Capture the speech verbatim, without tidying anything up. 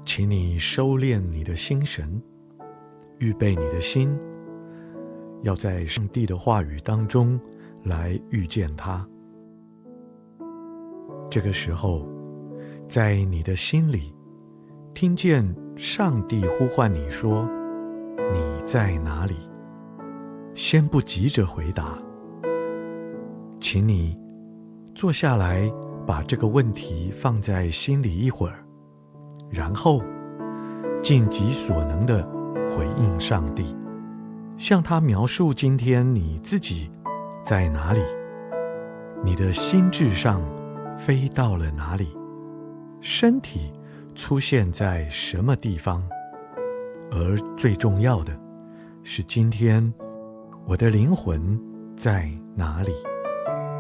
请你收敛你的心神，预备你的心，要在上帝的话语当中来遇见他。这个时候，在你的心里听见上帝呼唤你说：你在哪里？先不急着回答，请你坐下来，把这个问题放在心里一会儿，然后尽己所能地回应上帝，向他描述今天你自己在哪里，你的心智上飞到了哪里，身体出现在什么地方，而最重要的是今天我的灵魂在哪里。